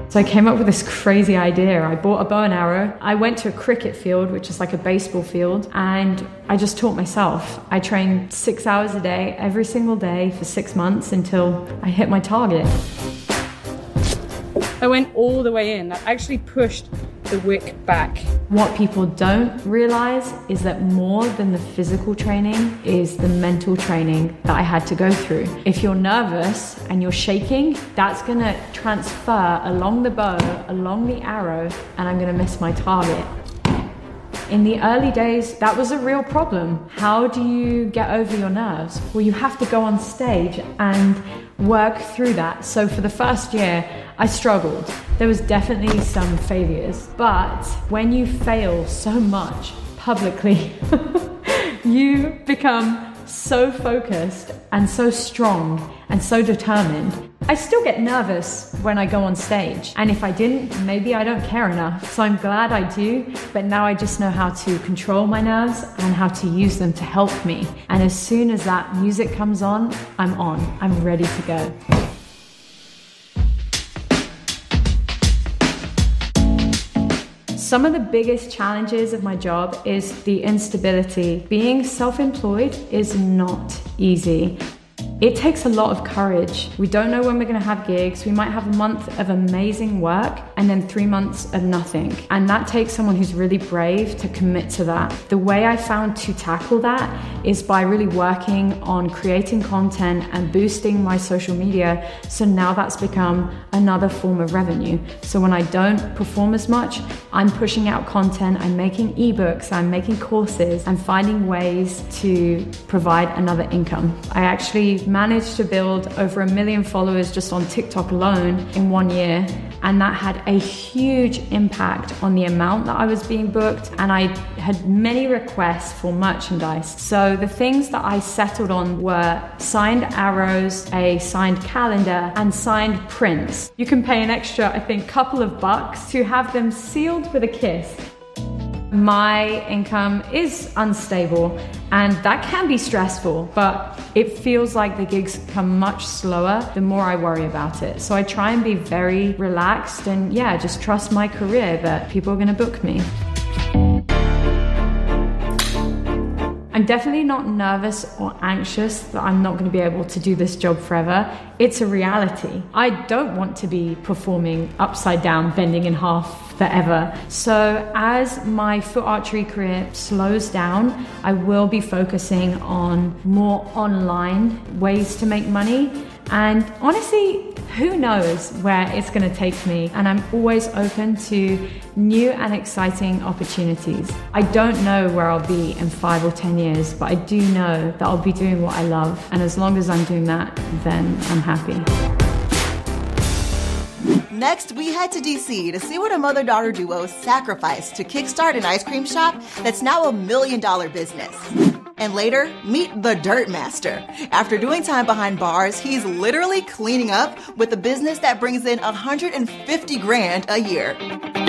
So I came up with this crazy idea. I bought a bow and arrow. I went to a cricket field, which is like a baseball field, and I just taught myself. I trained 6 hours a day, every single day for 6 months until I hit my target. I went all the way in. I actually pushed the wick back. What people don't realize is that more than the physical training is the mental training that I had to go through. If you're nervous and you're shaking, that's gonna transfer along the bow, along the arrow, and I'm gonna miss my target. In the early days, that was a real problem. How do you get over your nerves? Well, you have to go on stage and work through that. So for the first year, I struggled. There was definitely some failures, but when you fail so much publicly, you become so focused and so strong and so determined. I still get nervous when I go on stage, and if I didn't, maybe I don't care enough. So I'm glad I do, but now I just know how to control my nerves and how to use them to help me. And as soon as that music comes on. I'm ready to go. Some of the biggest challenges of my job is the instability. Being self-employed is not easy. It takes a lot of courage. We don't know when we're gonna have gigs. We might have a month of amazing work and then 3 months of nothing. And that takes someone who's really brave to commit to that. The way I found to tackle that is by really working on creating content and boosting my social media. So now that's become another form of revenue. So when I don't perform as much, I'm pushing out content, I'm making ebooks, I'm making courses, I'm finding ways to provide another income. I actually managed to build over 1 million followers just on TikTok alone in 1 year. And that had a huge impact on the amount that I was being booked. And I had many requests for merchandise. So the things that I settled on were signed arrows, a signed calendar, and signed prints. You can pay an extra, I think, couple of bucks to have them sealed with a kiss. My income is unstable, and that can be stressful, but it feels like the gigs come much slower the more I worry about it. So I try and be very relaxed and just trust my career that people are gonna book me. I'm definitely not nervous or anxious that I'm not going to be able to do this job forever. It's a reality. I don't want to be performing upside down, bending in half forever. So as my foot archery career slows down, I will be focusing on more online ways to make money. And honestly, who knows where it's going to take me? And I'm always open to new and exciting opportunities. I don't know where I'll be in 5 or 10 years, but I do know that I'll be doing what I love. And as long as I'm doing that, then I'm happy. Next, we head to DC to see what a mother-daughter duo sacrificed to kickstart an ice cream shop that's now $1 million business. And later, meet the Dirt Master. After doing time behind bars, he's literally cleaning up with a business that brings in $150,000 a year.